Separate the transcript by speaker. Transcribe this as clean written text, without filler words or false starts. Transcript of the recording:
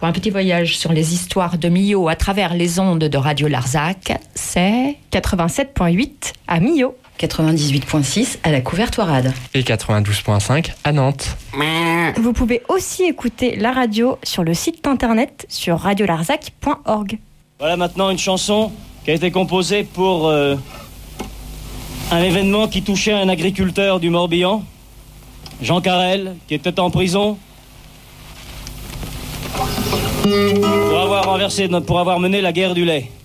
Speaker 1: pour un petit voyage sur les histoires de Millau à travers les ondes de Radio Larzac, c'est
Speaker 2: 87.8 à Millau.
Speaker 3: 98.6 à la Couvertoirade.
Speaker 4: Et 92.5 à Nantes.
Speaker 2: Vous pouvez aussi écouter la radio sur le site internet sur radiolarzac.org.
Speaker 5: Voilà maintenant une chanson qui a été composée pour un événement qui touchait un agriculteur du Morbihan, Jean Carrel, qui était en prison pour avoir mené la guerre du lait.